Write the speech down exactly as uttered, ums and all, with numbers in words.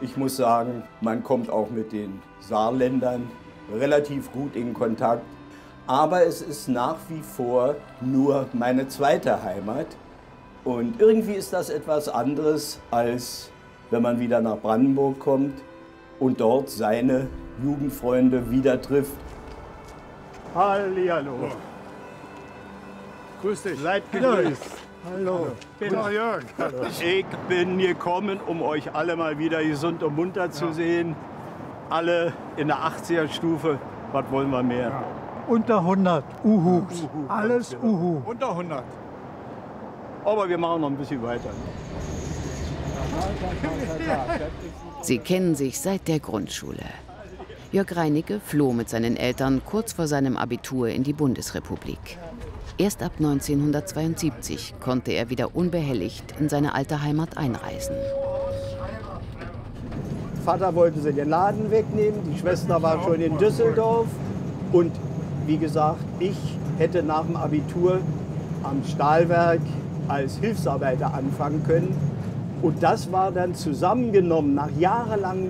Ich muss sagen, man kommt auch mit den Saarländern relativ gut in Kontakt. Aber es ist nach wie vor nur meine zweite Heimat. Und irgendwie ist das etwas anderes, als wenn man wieder nach Brandenburg kommt und dort seine Jugendfreunde wieder trifft. Hallihallo. Grüß dich. Seid gegrüßt. Hallo. Peter Jörg. Hallo. Ich bin gekommen, um euch alle mal wieder gesund und munter zu ja. sehen. Alle in der achtziger Stufe. Was wollen wir mehr? Ja. Unter hundert. Uhu. Uhu. Alles Uhu. Unter hundert. Aber wir machen noch ein bisschen weiter. Sie kennen sich seit der Grundschule. Jörg Reinicke floh mit seinen Eltern kurz vor seinem Abitur in die Bundesrepublik. Erst ab neunzehnhundertzweiundsiebzig konnte er wieder unbehelligt in seine alte Heimat einreisen. Vater wollte sie den Laden wegnehmen, die Schwester war schon in Düsseldorf. Und wie gesagt, ich hätte nach dem Abitur am Stahlwerk als Hilfsarbeiter anfangen können. Und das war dann zusammengenommen nach jahrelangem